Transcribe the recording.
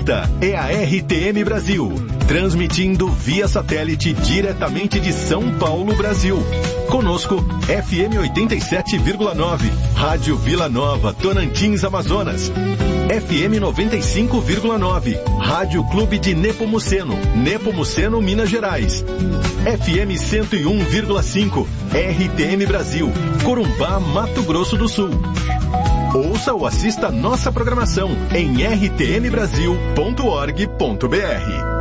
Esta é a RTM Brasil, transmitindo via satélite diretamente de São Paulo, Brasil. Conosco, FM 87,9, Rádio Vila Nova, Tonantins, Amazonas. FM 95,9, Rádio Clube de Nepomuceno, Nepomuceno, Minas Gerais. FM 101,5, RTM Brasil, Corumbá, Mato Grosso do Sul. Ouça ou assista nossa programação em rtmbrasil.org.br.